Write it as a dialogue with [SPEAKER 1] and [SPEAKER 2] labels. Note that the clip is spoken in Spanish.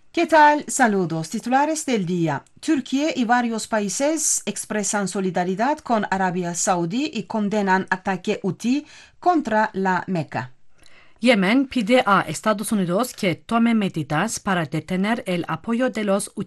[SPEAKER 1] ¿Qué tal? Saludos. Titulares del día. Turquía y varios países expresan solidaridad con Arabia Saudí y condenan ataque hutí contra la Meca.
[SPEAKER 2] Yemen pide a Estados Unidos que tome medidas para detener el apoyo de los